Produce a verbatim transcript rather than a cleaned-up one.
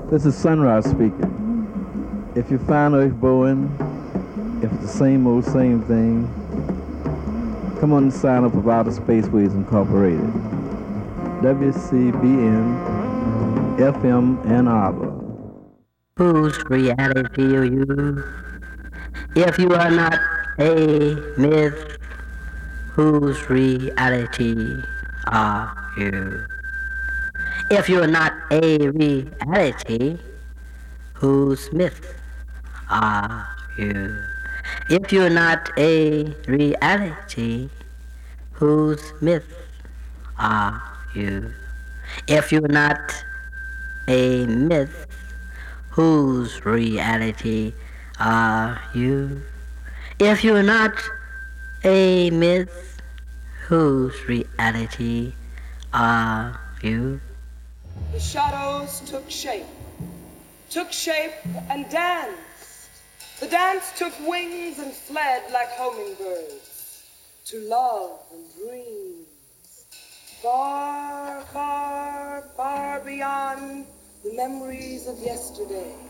This is Sunrise speaking. If you find Earth Bowen, if it's the same old same thing, come on and sign up with Outer Spaceways Incorporated. W C B N F M Ann Arbor. Whose reality are you? If you are not a myth, whose reality are you? If you are not a reality, whose myth are you? If you are not a reality, whose myth are you? If you're not a myth, whose reality are you? If you're not a myth, whose reality are you? The shadows took shape, took shape and danced. The dance took wings and fled like hummingbirds to love and dreams. Far, far, far beyond the memories of yesterday.